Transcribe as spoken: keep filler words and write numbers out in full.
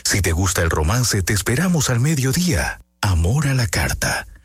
Si te gusta el romance, te esperamos al mediodía. Amor a la carta,